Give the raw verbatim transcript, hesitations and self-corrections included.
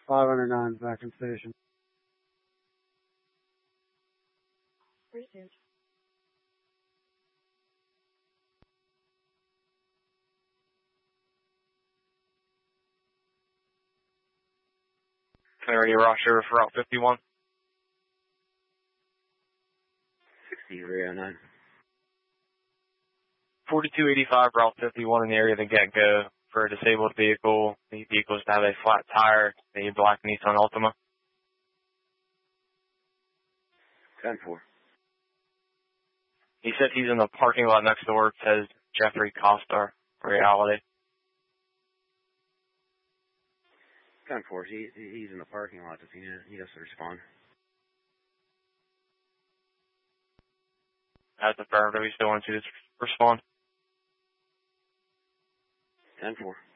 five hundred nine, back in station. Pursuit. Clarity Roger for Route fifty-one. sixty-three oh nine. forty-two eighty-five Route fifty-one in the area of the get-go for a disabled vehicle. The vehicle is to have a flat tire, a black Nissan Altima. ten four. He said he's in the parking lot next door. It says Jeffrey Costa, reality. ten four. He, he's in the parking lot. Does he, he has to respond. As affirmative, we still want you to respond. ten four.